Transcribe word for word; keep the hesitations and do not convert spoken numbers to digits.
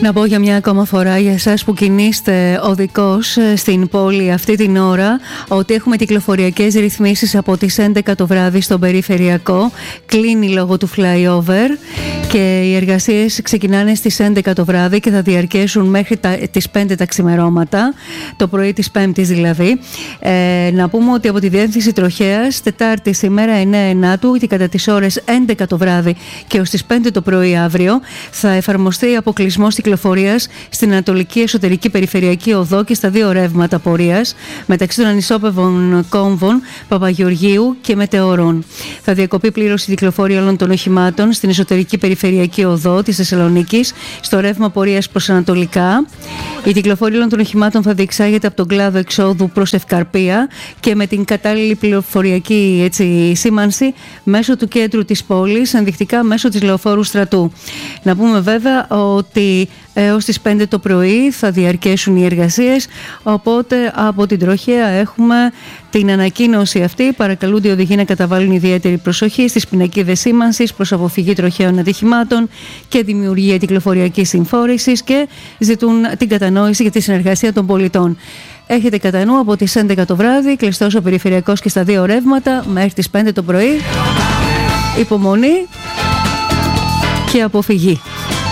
Να πω για μια ακόμα φορά για εσάς που κινείστε οδικώς στην πόλη αυτή την ώρα ότι έχουμε κυκλοφοριακές ρυθμίσεις από τις έντεκα το βράδυ στον περιφερειακό. Κλείνει λόγω του flyover και οι εργασίες ξεκινάνε στις έντεκα το βράδυ και θα διαρκέσουν μέχρι τα, τις πέντε τα ξημερώματα, το πρωί της Πέμπτης δηλαδή. Ε, να πούμε ότι από τη Διεύθυνση Τροχέας, Τετάρτη σήμερα εννέα Ενάτου και κατά τις ώρες έντεκα το βράδυ και ως τις πέντε το πρωί αύριο θα εφαρμοστεί αποκλεισμός κυκλοφορίας στην Ανατολική Εσωτερική Περιφερειακή Οδό και στα δύο ρεύματα πορείας μεταξύ των ανισόπευων κόμβων Παπαγεωργίου και Μετεωρών. Θα διακοπεί πλήρως η κυκλοφορία όλων των οχημάτων στην Εσωτερική Περιφερειακή Οδό της Θεσσαλονίκης στο ρεύμα πορείας προς Ανατολικά. Η κυκλοφορία όλων των οχημάτων θα διεξάγεται από τον κλάδο εξόδου προς Ευκαρπία και με την κατάλληλη πληροφοριακή έτσι, σήμανση μέσω του κέντρου της πόλης, ενδεικτικά μέσω της Λεωφόρου Στρατού. Να πούμε βέβαια ότι έως τις πέντε το πρωί θα διαρκέσουν οι εργασίες, οπότε από την Τροχέα έχουμε την ανακοίνωση αυτή. Παρακαλούνται οι οδηγοί να καταβάλουν ιδιαίτερη προσοχή στις πινακίδες σήμανσης προς αποφυγή τροχαίων ατυχημάτων και δημιουργία κυκλοφοριακής συμφόρησης και ζητούν την κατανόηση για τη συνεργασία των πολιτών. Έχετε κατά νου από τις έντεκα το βράδυ, κλειστός ο περιφερειακός και στα δύο ρεύματα μέχρι τις πέντε το πρωί. Υπομονή και αποφυγή.